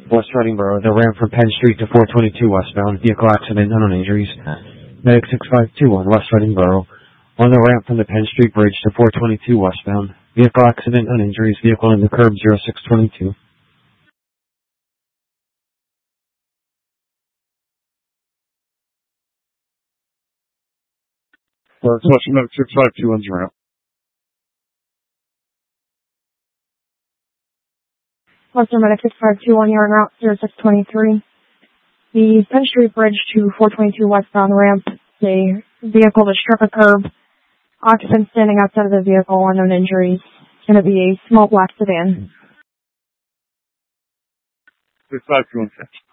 West Reading Borough. The ramp from Penn Street to 422 westbound. Vehicle accident, unknown injuries. Medic 6521, West Reading Borough. On the ramp from the Penn Street Bridge to 422 westbound. Vehicle accident, unknown injuries. Vehicle in the curb 0622. Question Medic 6521's ramp. Western Medic 6521, you're en route 0623. The Penn Street Bridge to 422 westbound ramp, a vehicle to strip a curb. Occupant standing outside of the vehicle, unknown injuries. It's going to be a small black sedan. 6521.